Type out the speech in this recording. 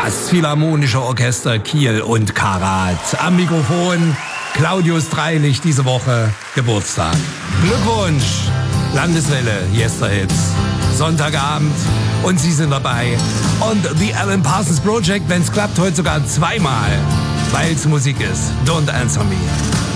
Das Philharmonische Orchester Kiel und Karat. Am Mikrofon Claudius Dreilich, diese Woche Geburtstag. Glückwunsch! Landeswelle, Yesterhits. Sonntagabend und Sie sind dabei. Und The Alan Parsons Project, wenn es klappt, heute sogar zweimal, weil es Musik ist. Don't Answer Me.